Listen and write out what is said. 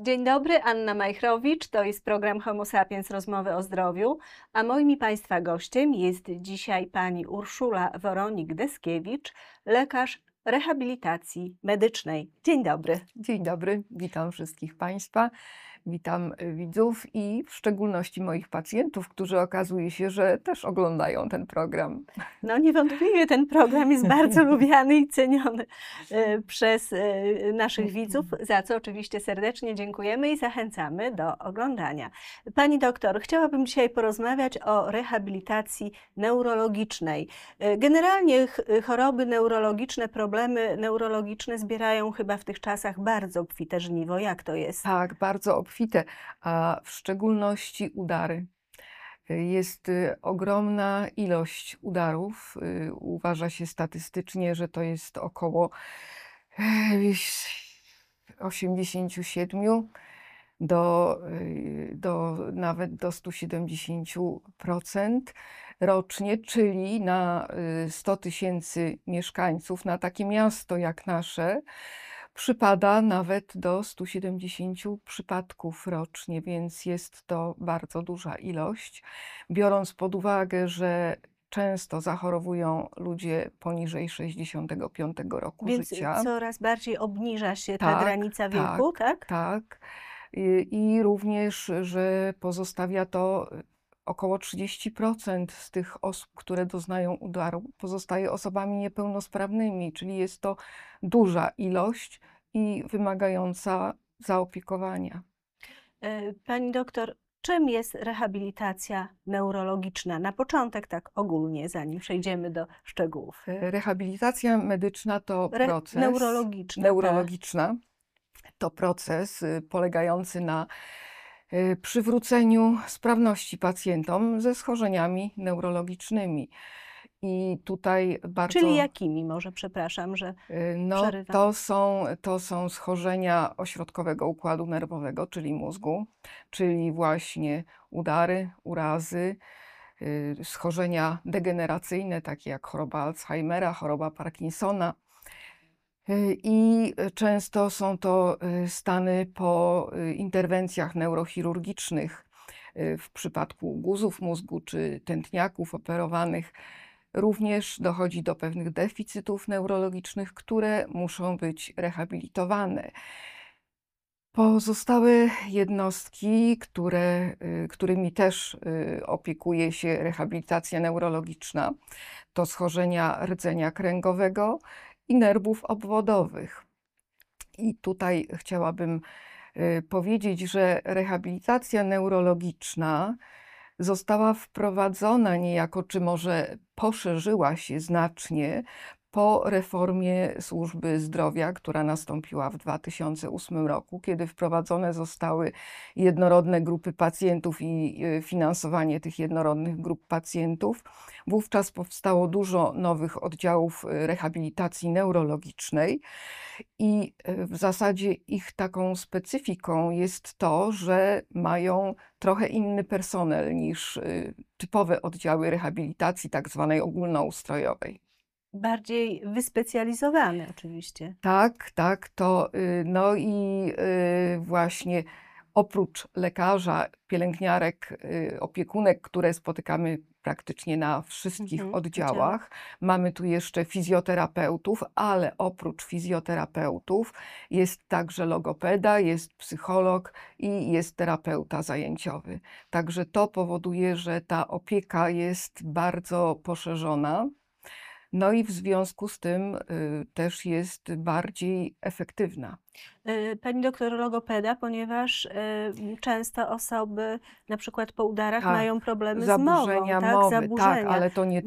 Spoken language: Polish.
Dzień dobry, Anna Majchrowicz, to jest program Homo Sapiens, rozmowy o zdrowiu, a moim i Państwa gościem jest dzisiaj pani Urszula Woronik-Deskiewicz, lekarz rehabilitacji medycznej. Dzień dobry. Dzień dobry, witam wszystkich Państwa, witam widzów i w szczególności moich pacjentów, którzy okazuje się, że też oglądają ten program. No niewątpliwie ten program jest bardzo lubiany i ceniony przez naszych widzów, za co oczywiście serdecznie dziękujemy i zachęcamy do oglądania. Pani doktor, chciałabym dzisiaj porozmawiać o rehabilitacji neurologicznej. Generalnie choroby neurologiczne, problemy neurologiczne zbierają chyba w tych czasach bardzo obfite żniwo. Jak to jest? Tak, bardzo obfite, a w szczególności udary. Jest ogromna ilość udarów. Uważa się statystycznie, że to jest około 87 nawet do 170% rocznie, czyli na 100 tysięcy mieszkańców, na takie miasto jak nasze, przypada nawet do 170 przypadków rocznie, więc jest to bardzo duża ilość. Biorąc pod uwagę, że często zachorowują ludzie poniżej 65 roku życia. Więc coraz bardziej obniża się ta granica wieku, tak? Tak. I również, że pozostawia to około 30% z tych osób, które doznają udaru, pozostaje osobami niepełnosprawnymi, czyli jest to duża ilość i wymagająca zaopiekowania. Pani doktor, czym jest rehabilitacja neurologiczna? Na początek tak ogólnie, zanim przejdziemy do szczegółów. Rehabilitacja medyczna to proces neurologiczna. To proces polegający na przywróceniu sprawności pacjentom ze schorzeniami neurologicznymi. I tutaj bardzo... Czyli jakimi może, przepraszam, że przerywam. To są schorzenia ośrodkowego układu nerwowego, czyli mózgu, czyli właśnie udary, urazy, schorzenia degeneracyjne, takie jak choroba Alzheimera, choroba Parkinsona. I często są to stany po interwencjach neurochirurgicznych w przypadku guzów mózgu czy tętniaków operowanych. Również dochodzi do pewnych deficytów neurologicznych, które muszą być rehabilitowane. Pozostałe jednostki, którymi też opiekuje się rehabilitacja neurologiczna, to schorzenia rdzenia kręgowego i nerwów obwodowych. I tutaj chciałabym powiedzieć, że rehabilitacja neurologiczna została wprowadzona niejako, czy może poszerzyła się znacznie po reformie służby zdrowia, która nastąpiła w 2008 roku, kiedy wprowadzone zostały jednorodne grupy pacjentów i finansowanie tych jednorodnych grup pacjentów. Wówczas powstało dużo nowych oddziałów rehabilitacji neurologicznej i w zasadzie ich taką specyfiką jest to, że mają trochę inny personel niż typowe oddziały rehabilitacji tak zwanej ogólnoustrojowej. Bardziej wyspecjalizowane oczywiście. Tak, no i właśnie oprócz lekarza, pielęgniarek, opiekunek, które spotykamy praktycznie na wszystkich oddziałach, mamy tu jeszcze fizjoterapeutów, ale oprócz fizjoterapeutów jest także logopeda, jest psycholog i jest terapeuta zajęciowy. Także to powoduje, że ta opieka jest bardzo poszerzona. No i w związku z tym też jest bardziej efektywna. Pani doktor, logopeda, ponieważ często osoby na przykład po udarach mają problemy z mową, zaburzenia mowy, zaburzenia. ale to nie